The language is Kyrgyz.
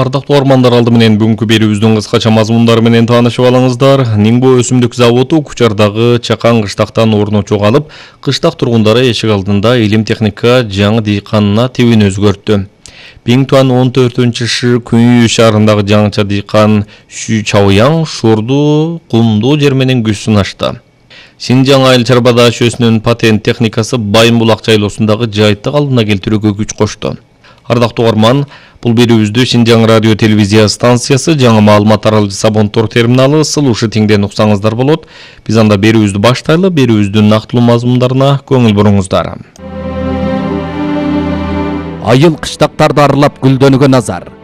Ардактуу ормандар алды менен бүгүнкү берүүбүздүн кыскача мазмундары менен таанышып алыңыздар. Ниңбо өсүмдүк заводу Кучардагы Чакан кыштактан орун чогулуп, кыштак тургундары эшик алдында илим техника жаңы дыйканына тебин өзгөрттү. Пиңтуан 14-шы Күнүй шаарындагы жаңыча дыйкан Шү Чаояң шорду, кумдуу жер менен күч сынашты. Синжаң айыл чарба дашөсүнүн патент техникасы Байымбулак жайлоосундагы жайыттык алдына келтирүүгө күч кошту. Ардактуу угарман, бул берүүбүздү Шинжаң радио телевизия станциясы жаңы маалымат таралгычы Сабонтор терминалы Сылушы тиңден уксаңыздар болот. Биз анда берүүбүздү баштайлы, берүүбүздүн нактылуу мазмундарына көңүл буруңуздар. Айыл кыштактарды аралап гүлдөнүүгө назар.